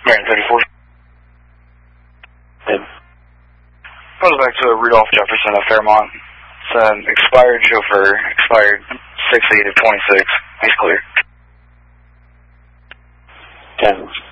Marion 34. Good. Goes back to Rudolph Jefferson of Fairmont. It's an expired chauffeur, expired 6/8 of 26. He's clear. 10.